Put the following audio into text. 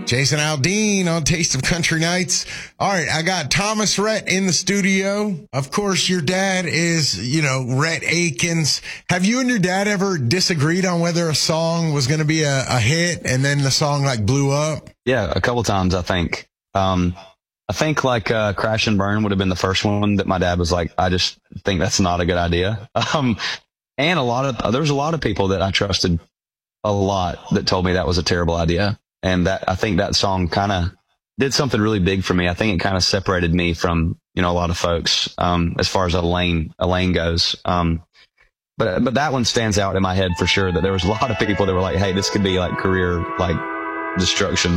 Jason Aldean on Taste of Country Nights. All right, I got Thomas Rhett in the studio. Of course, your dad is, Rhett Akins. Have you and your dad ever disagreed on whether a song was going to be a hit and then the song blew up? Yeah, a couple times, I think. I think Crash and Burn would have been the first one that my dad was like, I just think that's not a good idea. And there's a lot of people that I trusted a lot that told me that was a terrible idea. And I think that song kind of did something really big for me. I think it kind of separated me from, a lot of folks, as far as a lane goes. But that one stands out in my head for sure, that there was a lot of people that were like, hey, this could be career, destruction.